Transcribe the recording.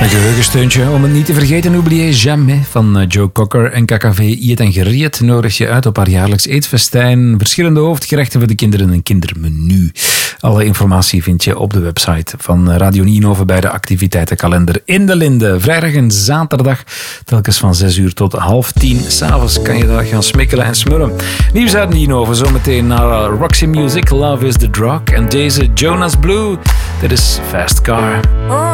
Een geheugensteuntje om het niet te vergeten. N'oubliez jamais van Joe Cocker en KKV Iet en Geriet nodig je uit op haar jaarlijks eetfestijn. Verschillende hoofdgerechten voor de kinderen en een kindermenu. Alle informatie vind je op de website van Radio Nienhoven bij de activiteitenkalender in de Linde. Vrijdag en zaterdag telkens van 6 uur tot 9:30. 'S'avonds kan je daar gaan smikkelen en smullen. Nieuws uit Nienhoven, zometeen naar Roxy Music, Love is the Drug. En deze Jonas Blue, dit is Fast Car.